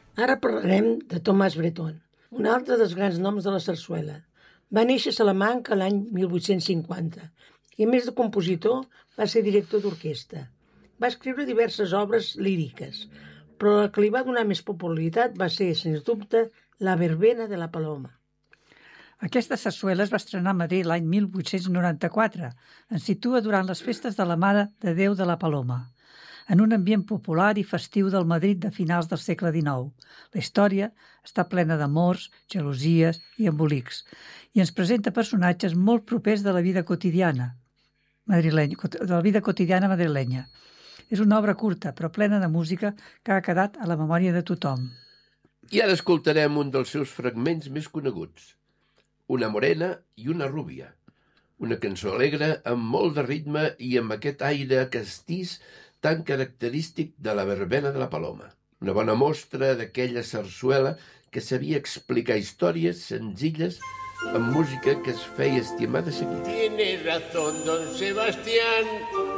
Ara parlarem de Tomàs Bretón, un altre dels grans noms de la sarsuela. Va néixer a Salamanca l'any 1850 i, a més de compositor, va ser director d'orquestra. Va escriure diverses obres líriques, però la que li va donar més popularitat va ser, sens dubte, La verbena de la Paloma. Aquesta sarsuela es va estrenar a Madrid l'any 1894. Ens situa durant les festes de la Mare de Déu de la Paloma, en un ambient popular i festiu del Madrid de finals del segle XIX. La història està plena d'amors, gelosies i embolics, i ens presenta personatges molt propers de la vida quotidiana madrilenya. És una obra curta, però plena de música que ha quedat a la memòria de tothom. I ara escoltarem un dels seus fragments més coneguts, Una morena i una rúbia, una cançó alegre amb molt de ritme i amb aquest aire castís tan característic de la verbena de la Paloma. Una bona mostra d'aquella sarsuela que sabia explicar històries senzilles amb música que es feia estimar de seguida. Tiene razón, don Sebastián.